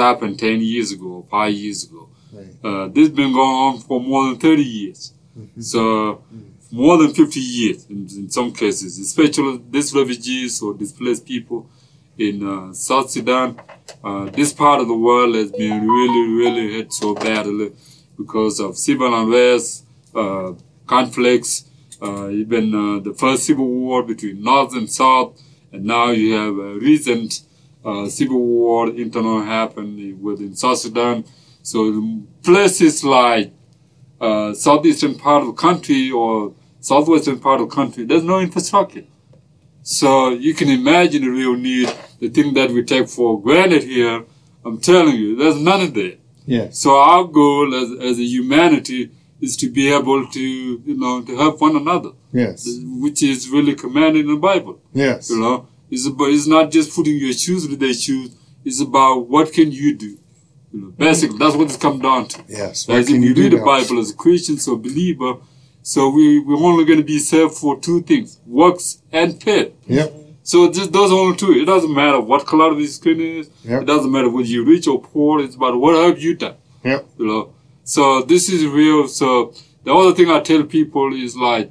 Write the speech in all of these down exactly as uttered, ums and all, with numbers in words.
happened ten years ago, five years ago. Right. Uh, this has been going on for more than thirty years. Mm-hmm. So, mm-hmm. more than fifty years in, in some cases, especially these refugees or displaced people in uh, South Sudan. Uh, this part of the world has been really, really hit so badly because of civil unrest, uh, conflicts, uh, even uh, the first civil war between North and South, and now you have a recent uh, civil war internal happened within South Sudan. So places like uh, southeastern part of the country or southwestern part of the country, there's no infrastructure. So you can imagine the real need, the thing that we take for granted here. I'm telling you, there's none of that. Yes. So our goal as, as a humanity is to be able to, you know, to help one another. Yes. Which is really commanded in the Bible. Yes. You know, it's about, it's not just putting your shoes with their shoes. It's about what can you do. You know, basically, that's what it's come down to. Yes. Like if you read the Bible as a Christian or believer, so we, we're only going to be saved for two things, works and faith. Yep. So just those are only two. It doesn't matter what color the skin is. Yep. It doesn't matter whether you're rich or poor. It's about what have you done. Yep. You know. So this is real. So the other thing I tell people is like,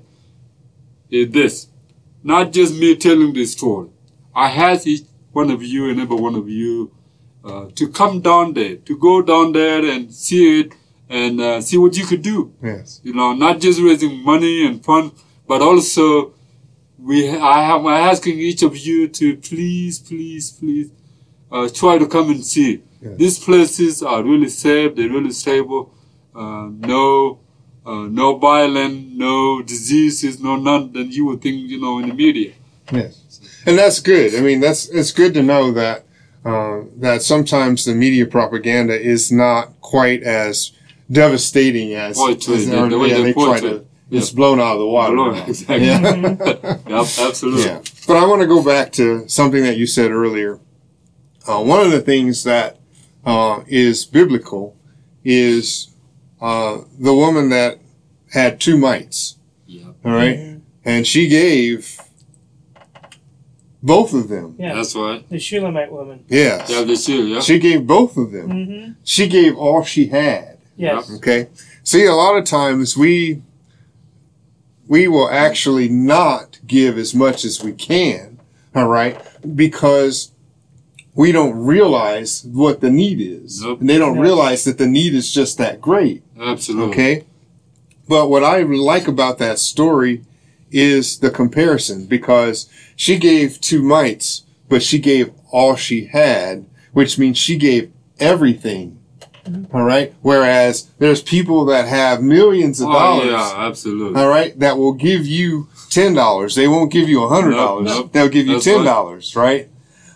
is this. Not just me telling this story. I ask each one of you and every one of you uh, to come down there, to go down there and see it and uh, see what you could do. Yes. You know, not just raising money and fun, but also we. I am asking each of you to please, please, please uh, try to come and see. Yes. These places are really safe. They're really stable. Uh, no, uh, no violence, no diseases, no none that you would think, you know, in the media. Yes, and that's good. I mean, that's it's good to know that uh, that sometimes the media propaganda is not quite as devastating as, as as the, the way yeah, they, they try to. to. It's yeah. blown out of the water. Blown, exactly. Yeah. Yep, absolutely. Yeah. But I want to go back to something that you said earlier. Uh, one of the things that uh, is biblical is uh, the woman that had two mites. Yeah. All right, mm-hmm. and she gave both of them. Yeah, that's right. The Shulamite woman. Yes. Yeah, the Shul, yeah. She gave both of them. Mm-hmm. She gave all she had. Yes. Okay. See, a lot of times we we will actually not give as much as we can. All right, because we don't realize what the need is, nope. and they don't no. realize that the need is just that great. Absolutely. Okay. But what I like about that story is the comparison, because she gave two mites, but she gave all she had, which means she gave everything. Mm-hmm. All right. Whereas there's people that have millions of oh, dollars. Yeah, absolutely. All right. That will give you ten dollars. They won't give you a hundred dollars. Nope, nope. They'll give you That's ten dollars. Right.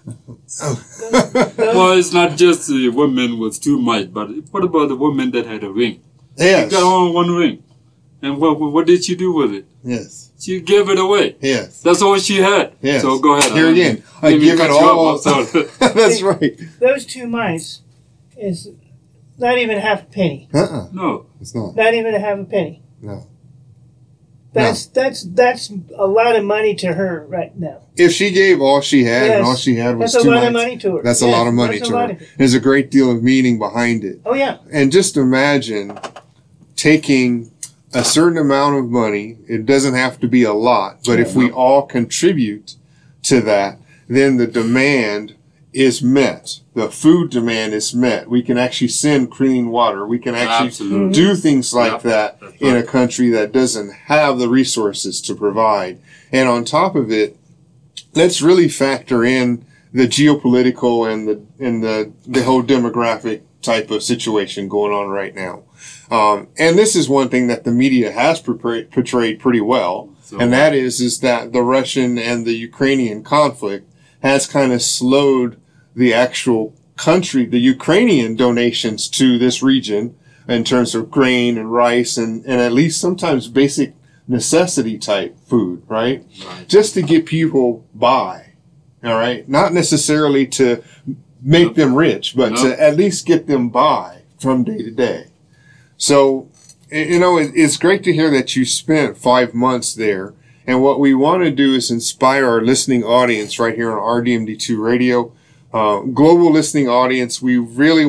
Well, it's not just the woman with two mites, but what about the woman that had a ring? Yes. She got only one ring. And what what did she do with it? Yes. She gave it away. Yes. That's all she had. Yes. So go ahead. Here again. I give, give it all. That's See, right. Those two mites is not even half a penny. Uh-uh. No. It's not. Not even a half a penny. No. That's no. that's that's a lot of money to her right now. If she gave all she had yes. and all she had was that's two a lot mites, of money to her. that's yes. a lot of money that's to a her. lot of it. There's a great deal of meaning behind it. Oh yeah. And just imagine taking a certain amount of money. It doesn't have to be a lot, but if we all contribute to that, then the demand is met. The food demand is met. We can actually send clean water. We can actually Absolutely. do things like yep. that That's in right. a country that doesn't have the resources to provide. And on top of it, let's really factor in the geopolitical and the and the the whole demographic type of situation going on right now. Um, and this is one thing that the media has portrayed, portrayed pretty well, so, and that is is that the Russian and the Ukrainian conflict has kind of slowed the actual country, the Ukrainian donations to this region in terms of grain and rice and, and at least sometimes basic necessity type food, right? right? Just to get people by, all right? Not necessarily to make nope. them rich, but nope. to at least get them by from day to day. So, you know, it's great to hear that you spent five months there. And what we want to do is inspire our listening audience right here on R D M D two Radio. Uh, global listening audience, we really